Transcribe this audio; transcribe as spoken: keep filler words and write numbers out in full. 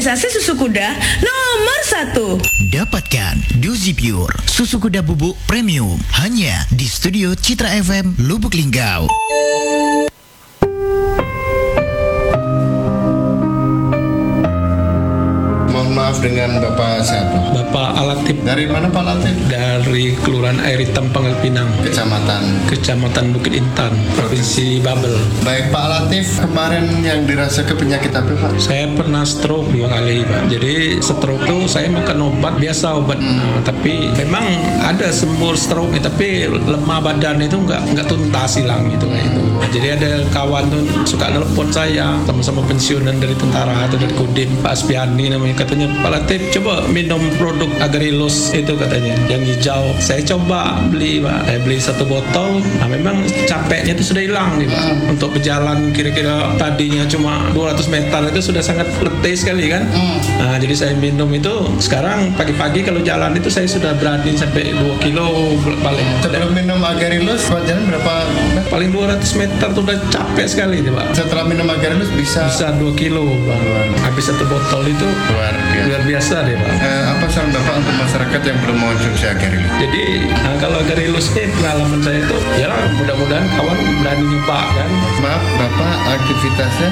Sensasi susu kuda nomor satu. Dapatkan Dozi Pure, susu kuda bubuk premium, hanya di Studio Citra F M Lubuk Linggau. Maaf dengan Bapak siapa? Bapak Alatif. Dari mana Pak Latif? Dari Kelurahan Air Hitam Pangkal Pinang, Kecamatan Kecamatan Bukit Intan, Provinsi Babel. Baik Pak Latif, kemarin yang dirasakan penyakit apa Pak? Saya pernah stroke dua kali Pak. Jadi stroke itu saya makan obat biasa obat, hmm. nah, tapi memang ada sembuh stroke, tapi lemah badan itu nggak nggak tuntas hilang gitu kayak itu. Nah, jadi ada kawan tuh suka nelpon saya, sama-sama pensiunan dari tentara atau dari Kodim, Pak Aspiani namanya, katanya Pak Latif coba minum produk Agarilus itu katanya yang hijau. Saya coba beli Pak, saya beli satu botol. Nah memang capeknya itu sudah hilang nih Pak. Hmm. Untuk berjalan kira-kira tadinya cuma dua ratus meter itu sudah sangat letih sekali kan. Hmm. Nah jadi saya minum itu sekarang pagi-pagi kalau jalan itu saya sudah berani sampai dua kilo balik. Sebelum minum Agarilus jalan berapa? Paling dua ratus meter tuh udah capek sekali nih Pak. Setelah minum Agarilus bisa bisa dua kilo Pak. Habis satu botol itu luar biasa. Luar biasa deh Pak. Eh, apa saran Bapak untuk masyarakat yang belum mau konsumsi Agarilus? Jadi nah, kalau Agarilus ini pengalaman saya itu ya mudah-mudahan kawan berani nyoba kan. Maaf Bapak, aktivitasnya